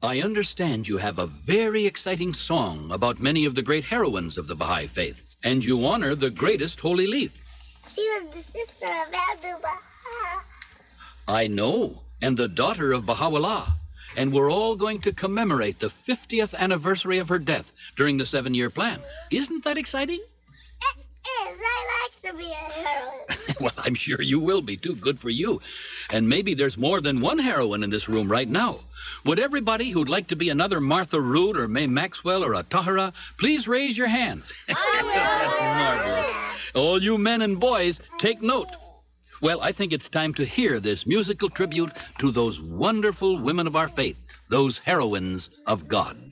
I understand you have a very exciting song about many of the great heroines of the Baha'i faith, and you honor the greatest holy leaf. She was the sister of Abdu'l-Baha. I know, and the daughter of Baha'u'llah. And we're all going to commemorate the 50th anniversary of her death during the 7-year plan. Isn't that exciting? It is. I like to be a heroine. Well, I'm sure you will be, too. Good for you. And maybe there's more than one heroine in this room right now. Would everybody who'd like to be another Martha Root or Mae Maxwell or a Tahira, please raise your hand. That's marvelous. All you men and boys, take note. Well, I think it's time to hear this musical tribute to those wonderful women of our faith, those heroines of God.